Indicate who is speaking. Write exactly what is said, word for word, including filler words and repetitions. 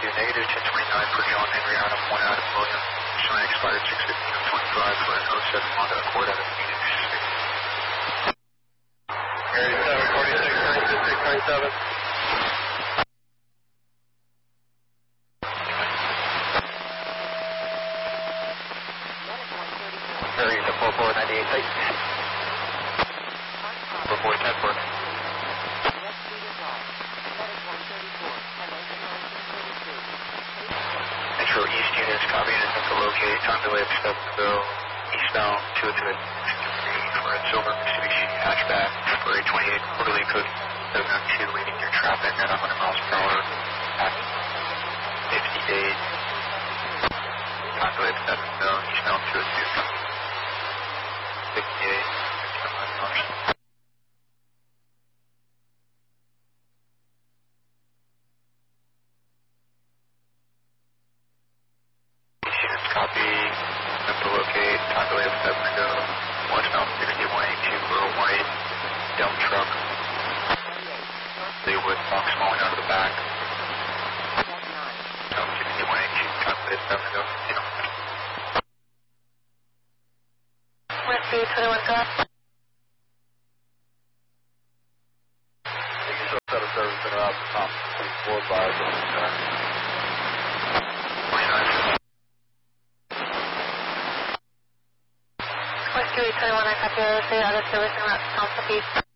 Speaker 1: you negative ten twenty-nine for John Henry Adam one Adam William. Showing expired six fifteen of twenty-five for an oh seven Honda Accord out of Phoenix. Area seven forty-six, thirty-six, thirty-seven. Area four four ninety-eight, site. four four ten four. Metro East units, copy and attempt to locate, time delay of step to go, eastbound two oh two for a silver Mitsubishi hatchback, February twenty-eighth, quarterly code seven oh two, leading your traffic at one hundred miles per hour at fifty days. Time delay of step to go, eastbound two oh two, fifty days, fifty-nine miles. Copy, attempt to locate, time delay of seven to go, westbound sixty-one eighty-two for a white dump truck. They would box falling out of the back. Westbound sixty-one eighty-two, time delay of seven to go. West B twenty-one Golf. Thank you so much for service center out the top twenty-four by twenty-nine. West three twenty-one, I copy the other service and route to Thompson Beach.